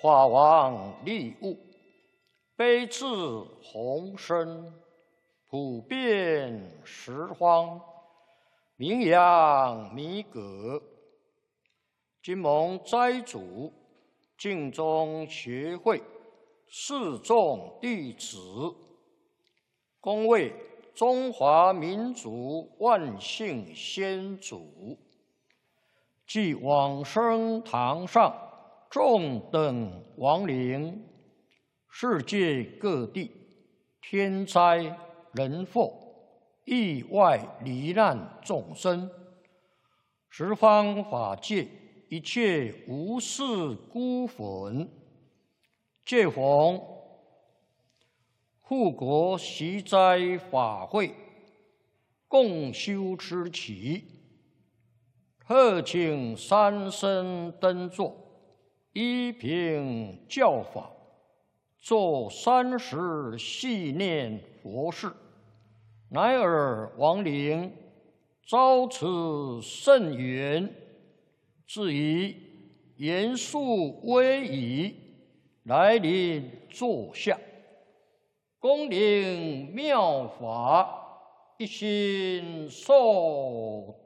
法王利物，悲智宏深，普遍十方，名扬弥革。今蒙斋主净宗学会四众弟子，恭为中华民族万姓先祖，即往生堂上众等亡灵，世界各地天灾人祸、意外罹难众生，十方法界一切无事孤魂，借逢护国习斋法会，共修持期，特请三僧登座，依凭教法，做30系念佛事，乃尔亡灵遭此甚缘，至以严肃威仪来临座下，恭领妙法，一心受